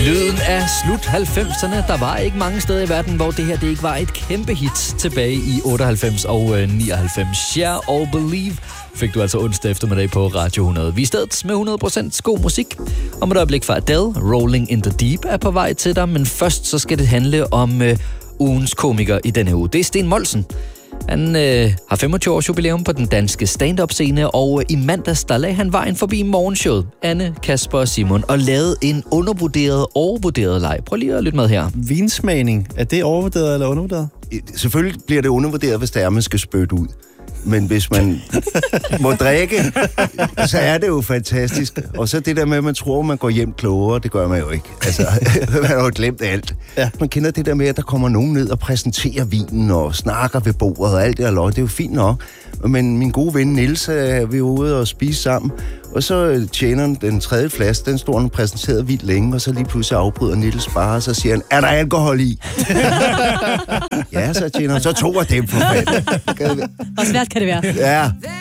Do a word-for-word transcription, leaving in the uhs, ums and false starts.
Lyden af slut halvfemserne. Der var ikke mange steder i verden, hvor det her det ikke var et kæmpe hit tilbage i otteoghalvfems og nioghalvfems. Share or Believe fik du altså onsdag eftermiddag på Radio hundrede. Vi er stedet med hundrede procent god musik. Om et øjeblik fra Adele, Rolling in the Deep er på vej til dig, men først så skal det handle om øh, ugens komiker i denne uge. Det er Sten Molsen. Han øh, har femogtyve års jubilæum på den danske stand-up-scene, og øh, i mandags der lagde han vejen forbi morgenshowet, Anne, Kasper og Simon, og lavede en undervurderet, overvurderet leg. Prøv lige at lytte med her. Vinsmagning, er det overvurderet eller undervurderet? Selvfølgelig bliver det undervurderet, hvis det er, man skal spytte ud. Men hvis man må drikke, så er det jo fantastisk. Og så det der med, at man tror, man går hjem klogere, det gør man jo ikke. Altså, man har jo glemt alt. Ja. Man kender det der med, at der kommer nogen ned og præsenterer vinen og snakker ved bordet og alt det der. Det er jo fint nok. Men min gode ven Niels, er vi ude og spise sammen. Og så tjener den tredje flaske, den står han præsenteret vildt længe, og så lige pludselig afbryder Niels bare, og så siger han, er der alkohol i? Ja, så tjener han, så tog jeg dem for fanden. Hvor svært kan det være? Ja,